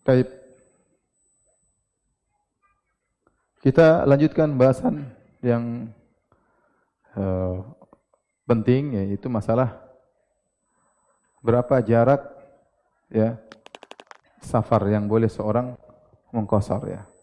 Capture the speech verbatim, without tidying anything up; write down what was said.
Baik. Kita lanjutkan bahasan yang uh, penting, yaitu masalah berapa jarak ya safar yang boleh seorang mengqashar ya.